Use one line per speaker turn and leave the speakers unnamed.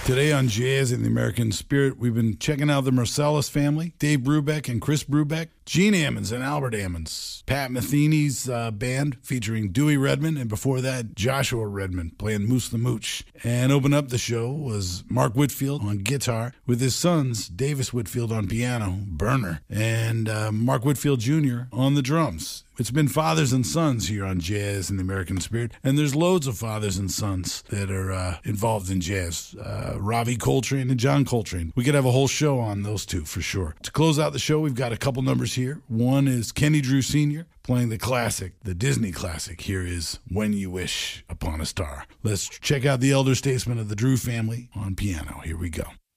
Today on Jazz in the American Spirit, we've been checking out the Marsalis family, Dave Brubeck and Chris Brubeck, Gene Ammons and Albert Ammons, Pat Metheny's band featuring Dewey Redman, and before that, Joshua Redman playing Moose the Mooch. And open up the show was Mark Whitfield on guitar with his sons, Davis Whitfield on piano, Burner, and Mark Whitfield Jr. on the drums. It's been fathers and sons here on Jazz in the American Spirit, and there's loads of fathers and sons that are involved in jazz. Ravi Coltrane and John Coltrane. We could have a whole show on those two for sure. To close out the show, we've got a couple numbers here. One is Kenny Drew Sr. playing the classic, the Disney classic. Here is When You Wish Upon a Star. Let's check out the elder statesman of the Drew family on piano. Here we go.